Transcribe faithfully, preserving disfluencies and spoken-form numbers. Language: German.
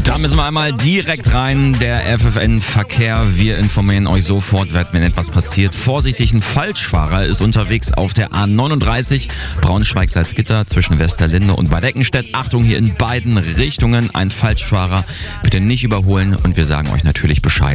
Da müssen wir einmal direkt rein, der F F N-Verkehr. Wir informieren euch sofort, wenn etwas passiert. Vorsichtig, ein Falschfahrer ist unterwegs auf der A neununddreißig, Braunschweig-Salzgitter zwischen Westerlinde und Bad Eckenstedt. Achtung, hier in beiden Richtungen ein Falschfahrer. Bitte nicht überholen und wir sagen euch natürlich Bescheid.